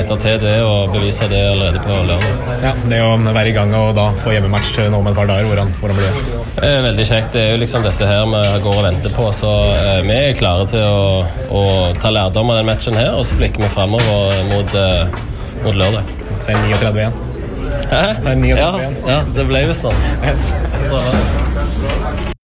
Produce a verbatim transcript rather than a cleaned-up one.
fighte til det og bevise det allerede på lørdag. Ja, det å være i gang og da få hjemmematch til nå om et par dager, hvordan, hvordan blir det? Det er veldig kjekt. Det er jo liksom dette her vi går og venter på, så eh, vi er klare til å, å ta lærdom av den matchen her, og så blikker vi fremover mot, eh, mot lørdag. Så er det trettini igjen. Hæ? Så er det trettini ja, igjen. Ja, det ble jo sånn. Yes.